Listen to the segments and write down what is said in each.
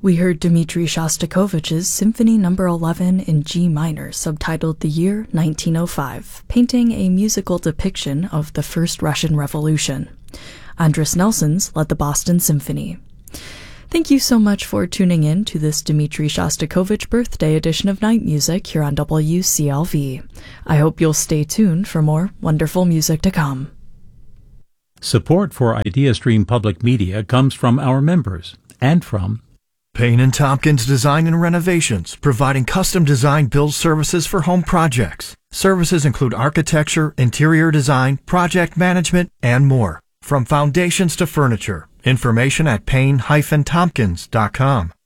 We heard Dmitri Shostakovich's Symphony No. 11 in G minor, subtitled The Year 1905, painting a musical depiction of the First Russian Revolution. Andris Nelsons led the Boston Symphony. Thank you so much for tuning in to this Dmitri Shostakovich birthday edition of Night Music here on WCLV. I hope you'll stay tuned for more wonderful music to come. Support for IdeaStream Public Media comes from our members and from Payne & Tompkins Design and Renovations, providing custom design build services for home projects. Services include architecture, interior design, project management, and more. From foundations to furniture. Information at payne-tompkins.com.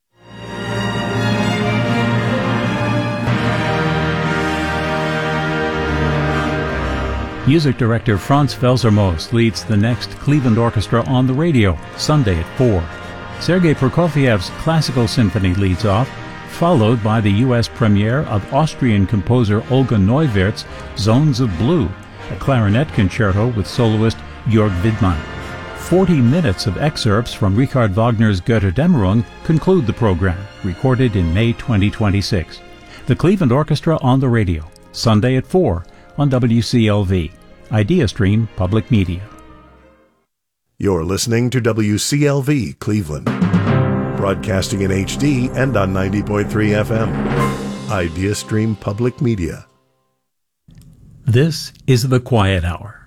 Music director Franz Felsermoos leads the next Cleveland Orchestra on the radio, Sunday at 4. Sergei Prokofiev's Classical Symphony leads off, followed by the U.S. premiere of Austrian composer Olga Neuwirth's Zones of Blue, a clarinet concerto with soloist Jörg Widmann. 40 minutes of excerpts from Richard Wagner's Götterdämmerung conclude the program, recorded in May 2026. The Cleveland Orchestra on the radio, Sunday at 4 on WCLV, IdeaStream Public Media. You're listening to WCLV Cleveland, broadcasting in HD and on 90.3 FM. IdeaStream Public Media. This is The Quiet Hour.